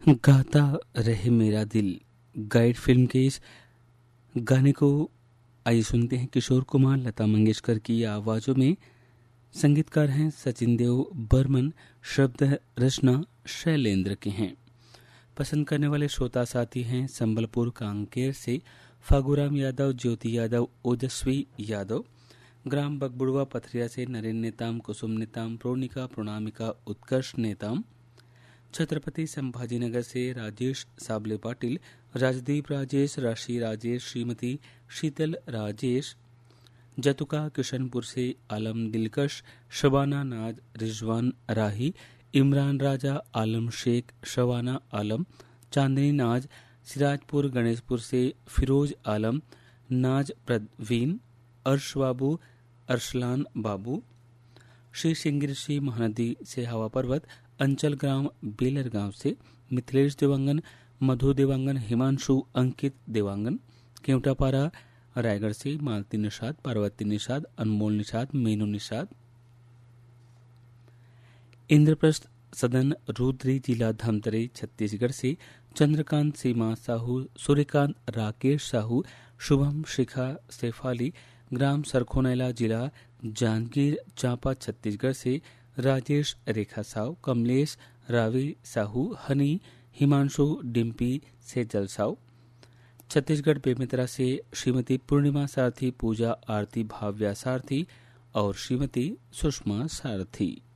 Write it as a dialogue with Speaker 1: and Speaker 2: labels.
Speaker 1: गाता रहे मेरा दिल गाइड फिल्म के इस गाने को आइए सुनते हैं। किशोर कुमार, लता मंगेशकर की आवाज़ों में। संगीतकार हैं सचिन देव बर्मन, शब्द रचना शैलेंद्र के हैं। पसंद करने वाले श्रोता साथी हैं संबलपुर कांकेर से फागुराम यादव, ज्योति यादव, ओजस्वी यादव, ग्राम बगबुड़वा पथरिया से नरेंद्र नेताम, कुसुम नेताम, प्रोनिका, प्रोनामिका, उत्कर्ष नेताम, छत्रपति संभाजीनगर से राजेश साबले पाटिल, राजदीप राजेश, राशि राजेश, श्रीमती शीतल राजेश, जतुका किशनपुर से आलम दिलकश, शबाना नाज, रिजवान राही, इमरान राजा, आलम शेख, शबाना आलम, चांदनी नाज, सिराजपुर गणेशपुर से फिरोज आलम, नाज प्रवीण, अर्श बाबू, अरसलान बाबू, श्री सिंह ऋषि महानदी से हवा पर्वत, अंचल ग्राम बेलर गांव से मिथिलेश देवांगन, मधु देवांगन, हिमांशु अंकित देवांगन, केवटापारा रायगढ़ से मालती निषाद, पार्वती निषाद, अनमोल निषाद, मीनू निषाद, इंद्रप्रस्थ सदन रुद्री जिला धमतरी छत्तीसगढ़ से चंद्रकांत सीमा साहू, सूर्यकांत राकेश साहू, शुभम शिखा शेफाली, ग्राम सरखोनैला जिला जांजगीर चांपा छत्तीसगढ़ से राजेश रेखा साव, कमलेश रावी साहू, हनी हिमांशु डिम्पी से जलसाव, छत्तीसगढ़ बेमेतरा से श्रीमती पूर्णिमा सारथी, पूजा आरती भाव्या सारथी और श्रीमती सुषमा सारथी।